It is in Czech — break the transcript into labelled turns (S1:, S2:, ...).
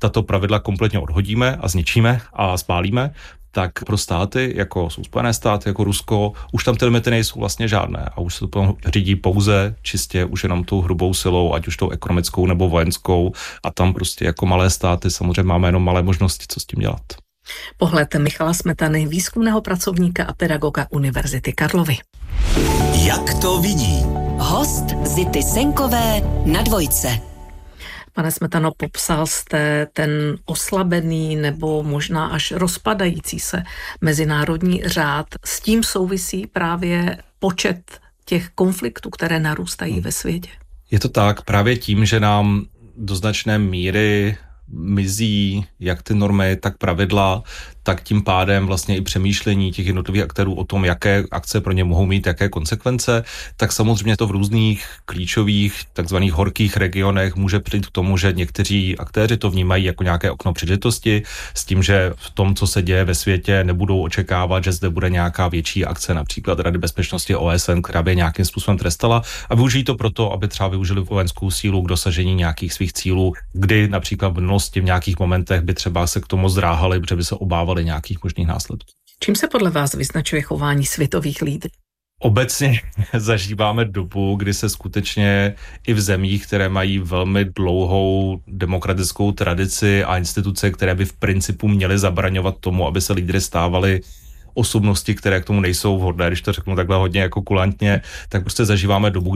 S1: tato pravidla kompletně odhodíme a zničíme a spálíme, tak pro státy, jako jsou Spojené státy, jako Rusko, už tam ty limity nejsou vlastně žádné a už se to řídí pouze čistě už jenom tou hrubou silou, ať už tou ekonomickou nebo vojenskou, a tam prostě jako malé státy samozřejmě máme jenom malé možnosti, co s tím dělat.
S2: Pohled Michala Smetany, výzkumného pracovníka a pedagoga Univerzity Karlovy.
S3: Jak to vidí?
S4: Host Zity Senkové na Dvojce.
S2: Pane Smetano, popsal jste ten oslabený nebo možná až rozpadající se mezinárodní řád. S tím souvisí právě počet těch konfliktů, které narůstají ve světě.
S1: Je to tak, právě tím, že nám do značné míry mizí jak ty normy, tak pravidla, tak tím pádem vlastně i přemýšlení těch jednotlivých aktérů o tom, jaké akce pro ně mohou mít, jaké konsekvence, tak samozřejmě to v různých klíčových takzvaných horkých regionech může přijít k tomu, že někteří aktéři to vnímají jako nějaké okno příležitosti, s tím, že v tom, co se děje ve světě, nebudou očekávat, že zde bude nějaká větší akce, například Rady bezpečnosti OSN, která by nějakým způsobem trestala, a využijí to proto, aby třeba využili vojenskou sílu k dosažení nějakých svých cílů, kdy například v minulosti v nějakých momentech by třeba se k tomu zdráhali, protože by se obávali nějakých možných následků.
S2: Čím se podle vás vyznačuje chování světových lídrů?
S1: Obecně zažíváme dobu, kdy se skutečně i v zemích, které mají velmi dlouhou demokratickou tradici a instituce, které by v principu měly zabraňovat tomu, aby se lídry stávali osobnosti, které k tomu nejsou vhodné, když to řeknu takhle hodně jako kulantně, tak prostě zažíváme dobu,